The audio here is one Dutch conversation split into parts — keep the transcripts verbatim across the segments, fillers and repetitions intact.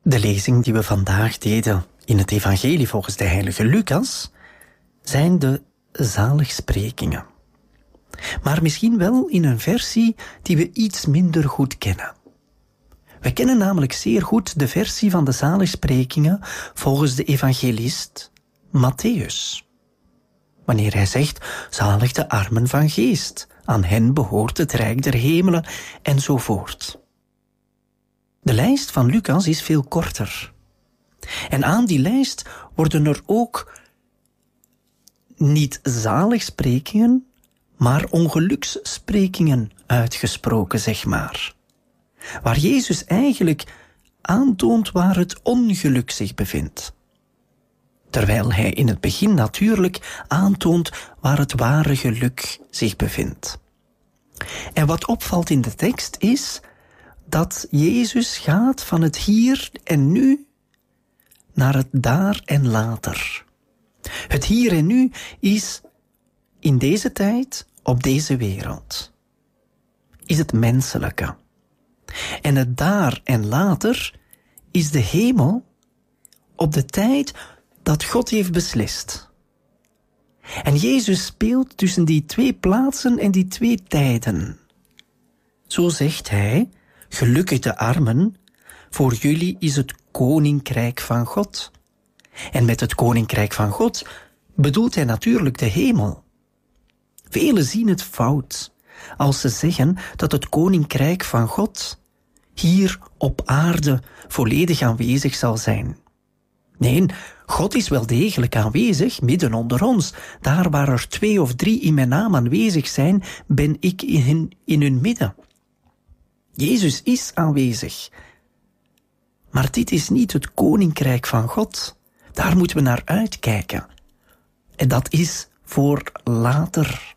De lezing die we vandaag deden in het evangelie volgens de heilige Lucas zijn de zaligsprekingen. Maar misschien wel in een versie die we iets minder goed kennen. We kennen namelijk zeer goed de versie van de zaligsprekingen volgens de evangelist Mattheüs. Wanneer hij zegt, zalig de armen van geest, aan hen behoort het rijk der hemelen, enzovoort. De lijst van Lucas is veel korter. En aan die lijst worden er ook niet zaligsprekingen, maar ongelukssprekingen uitgesproken, zeg maar. Waar Jezus eigenlijk aantoont waar het ongeluk zich bevindt. Terwijl hij in het begin natuurlijk aantoont waar het ware geluk zich bevindt. En wat opvalt in de tekst is dat Jezus gaat van het hier en nu naar het daar en later. Het hier en nu is in deze tijd, op deze wereld. Is het menselijke. En het daar en later is de hemel op de tijd dat God heeft beslist. En Jezus speelt tussen die twee plaatsen en die twee tijden. Zo zegt hij, gelukkig de armen, voor jullie is het koninkrijk van God. En met het koninkrijk van God bedoelt hij natuurlijk de hemel. Velen zien het fout als ze zeggen dat het koninkrijk van God hier op aarde volledig aanwezig zal zijn. Nee, God is wel degelijk aanwezig midden onder ons. Daar waar er twee of drie in mijn naam aanwezig zijn, ben ik in hun, in hun midden. Jezus is aanwezig. Maar dit is niet het koninkrijk van God. Daar moeten we naar uitkijken. En dat is voor later.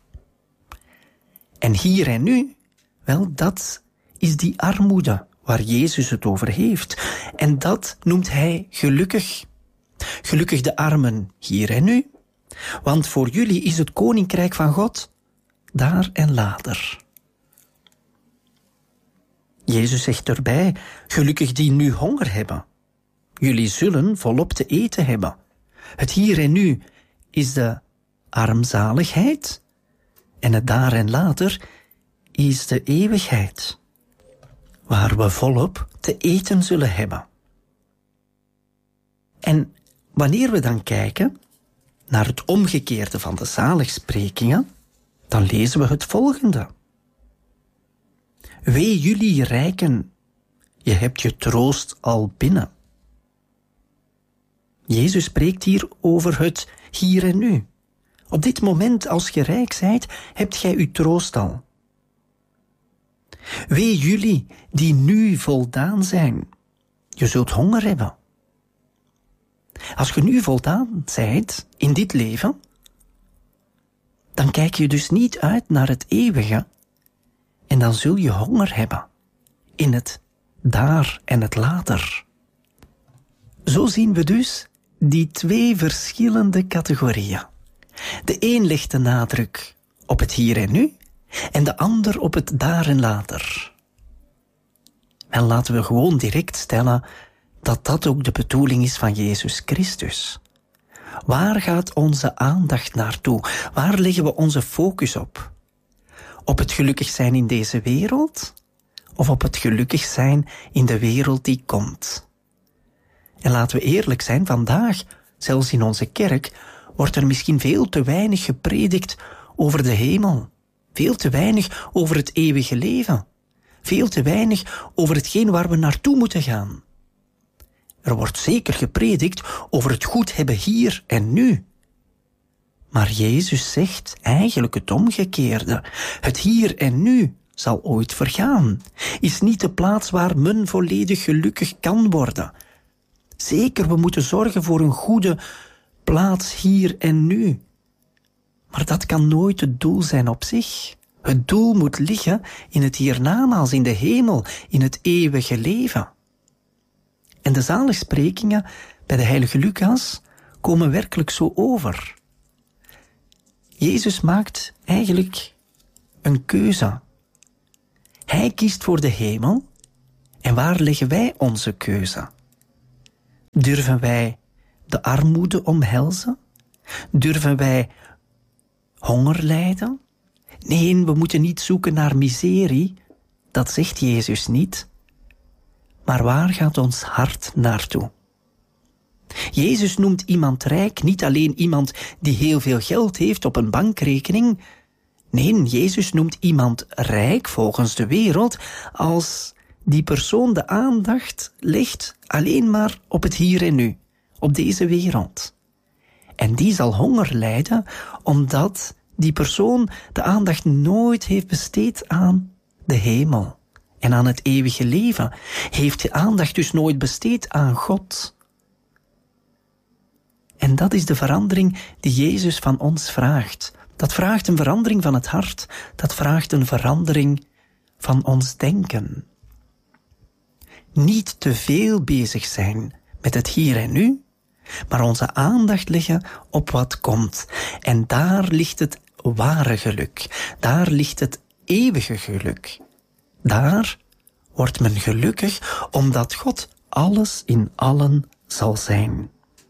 En hier en nu, wel, dat is die armoede waar Jezus het over heeft. En dat noemt hij gelukkig. Gelukkig de armen hier en nu. Want voor jullie is het koninkrijk van God daar en later. Jezus zegt erbij, gelukkig die nu honger hebben. Jullie zullen volop te eten hebben. Het hier en nu is de armzaligheid. En het daar en later is de eeuwigheid. Waar we volop te eten zullen hebben. En wanneer we dan kijken naar het omgekeerde van de zaligsprekingen, dan lezen we het volgende. Wee jullie rijken, je hebt je troost al binnen. Jezus spreekt hier over het hier en nu. Op dit moment, als je rijk zijt, hebt gij uw troost al. Wee jullie die nu voldaan zijn, je zult honger hebben. Als je nu voldaan zijt in dit leven, dan kijk je dus niet uit naar het eeuwige en dan zul je honger hebben in het daar en het later. Zo zien we dus die twee verschillende categorieën. De een legt de nadruk op het hier en nu en de ander op het daar en later. En laten we gewoon direct stellen dat dat ook de bedoeling is van Jezus Christus. Waar gaat onze aandacht naartoe? Waar leggen we onze focus op? Op het gelukkig zijn in deze wereld? Of op het gelukkig zijn in de wereld die komt? En laten we eerlijk zijn, vandaag, zelfs in onze kerk, wordt er misschien veel te weinig gepredikt over de hemel. Veel te weinig over het eeuwige leven. Veel te weinig over hetgeen waar we naartoe moeten gaan. Er wordt zeker gepredikt over het goed hebben hier en nu. Maar Jezus zegt eigenlijk het omgekeerde. Het hier en nu zal ooit vergaan. Is niet de plaats waar men volledig gelukkig kan worden. Zeker, we moeten zorgen voor een goede plaats hier en nu. Maar dat kan nooit het doel zijn op zich. Het doel moet liggen in het hiernamaals, in de hemel, in het eeuwige leven. En de zaligsprekingen bij de heilige Lucas komen werkelijk zo over. Jezus maakt eigenlijk een keuze. Hij kiest voor de hemel. En waar leggen wij onze keuze? Durven wij de armoede omhelzen? Durven wij honger lijden? Nee, we moeten niet zoeken naar miserie. Dat zegt Jezus niet. Maar waar gaat ons hart naartoe? Jezus noemt iemand rijk niet alleen iemand die heel veel geld heeft op een bankrekening. Nee, Jezus noemt iemand rijk volgens de wereld als die persoon de aandacht legt alleen maar op het hier en nu, op deze wereld. En die zal honger lijden omdat die persoon de aandacht nooit heeft besteed aan de hemel en aan het eeuwige leven. Heeft de aandacht dus nooit besteed aan God. En dat is de verandering die Jezus van ons vraagt. Dat vraagt een verandering van het hart. Dat vraagt een verandering van ons denken. Niet te veel bezig zijn met het hier en nu, maar onze aandacht leggen op wat komt. En daar ligt het ware geluk. Daar ligt het eeuwige geluk. Daar wordt men gelukkig omdat God alles in allen zal zijn.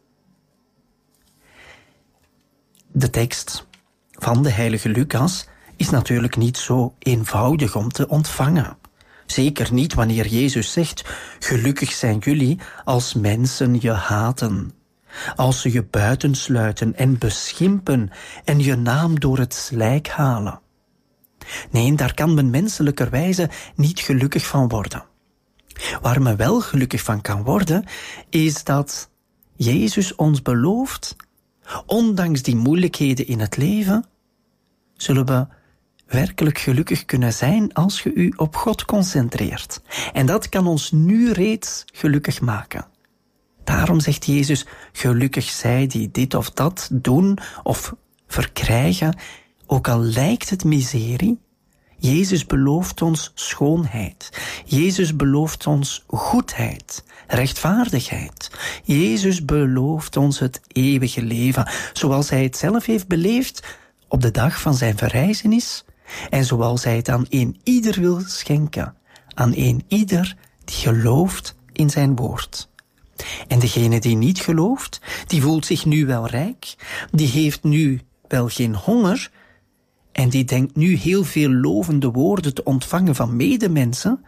De tekst van de heilige Lucas is natuurlijk niet zo eenvoudig om te ontvangen. Zeker niet wanneer Jezus zegt: gelukkig zijn jullie als mensen je haten, als ze je buitensluiten en beschimpen en je naam door het slijk halen. Nee, daar kan men menselijkerwijze niet gelukkig van worden. Waar men wel gelukkig van kan worden, is dat Jezus ons belooft: ondanks die moeilijkheden in het leven, zullen we werkelijk gelukkig kunnen zijn als je u op God concentreert. En dat kan ons nu reeds gelukkig maken. Daarom zegt Jezus: gelukkig zij die dit of dat doen of verkrijgen, ook al lijkt het miserie. Jezus belooft ons schoonheid. Jezus belooft ons goedheid, rechtvaardigheid. Jezus belooft ons het eeuwige leven, zoals hij het zelf heeft beleefd op de dag van zijn verrijzenis en zoals hij het aan een ieder wil schenken, aan een ieder die gelooft in zijn woord. En degene die niet gelooft, die voelt zich nu wel rijk, die heeft nu wel geen honger en die denkt nu heel veel lovende woorden te ontvangen van medemensen,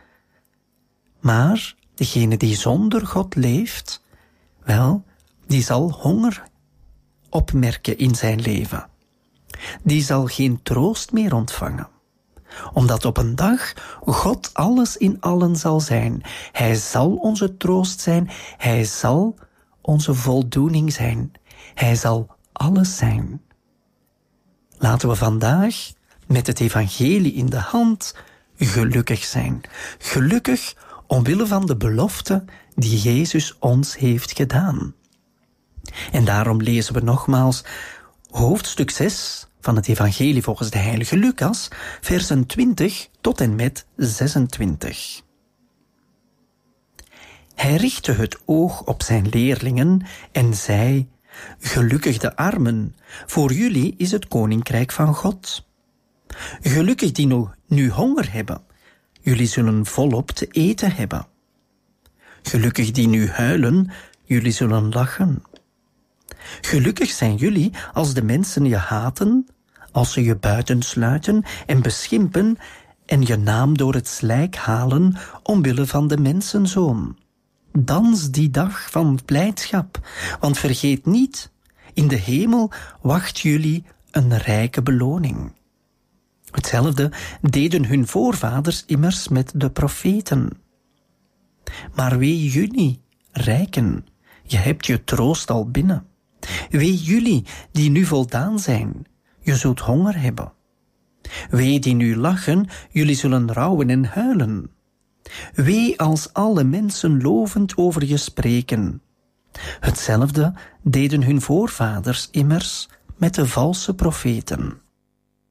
maar degene die zonder God leeft, wel, die zal honger opmerken in zijn leven. Die zal geen troost meer ontvangen, omdat op een dag God alles in allen zal zijn. Hij zal onze troost zijn, hij zal onze voldoening zijn, hij zal alles zijn. Laten we vandaag met het evangelie in de hand gelukkig zijn. Gelukkig omwille van de belofte die Jezus ons heeft gedaan. En daarom lezen we nogmaals hoofdstuk zes van het evangelie volgens de heilige Lucas, versen twintig tot en met zesentwintig. Hij richtte het oog op zijn leerlingen en zei: gelukkig de armen, voor jullie is het koninkrijk van God. Gelukkig die nu, nu honger hebben, jullie zullen volop te eten hebben. Gelukkig die nu huilen, jullie zullen lachen. Gelukkig zijn jullie als de mensen je haten, als ze je buitensluiten en beschimpen en je naam door het slijk halen omwille van de mensenzoon. Dans die dag van blijdschap, want vergeet niet, in de hemel wacht jullie een rijke beloning. Hetzelfde deden hun voorvaders immers met de profeten. Maar wee jullie, rijken, je hebt je troost al binnen. Wee jullie die nu voldaan zijn, je zult honger hebben. Wee die nu lachen, jullie zullen rouwen en huilen. Wee als alle mensen lovend over je spreken. Hetzelfde deden hun voorvaders immers met de valse profeten.